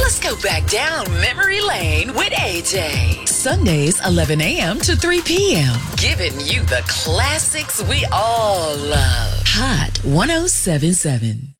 Let's go back down memory lane with AJ. Sundays, 11 a.m. to 3 p.m. Giving you the classics we all love. Hot 107.7.